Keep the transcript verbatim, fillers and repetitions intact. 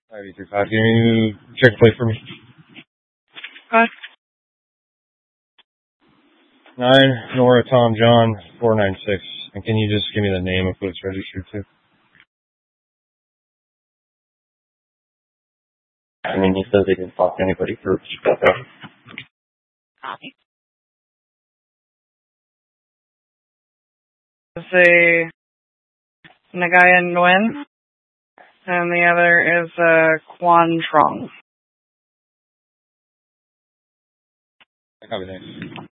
five eight three five. Can you check the plate for me? What? Nine Nora Tom John four nine six. And can you just give me the name of who it's registered to? I mean, he says he didn't talk to anybody for stuff. Copy. It's a Nagaya Nguyen, and the other is uh, Quan Trong. Copy, thanks.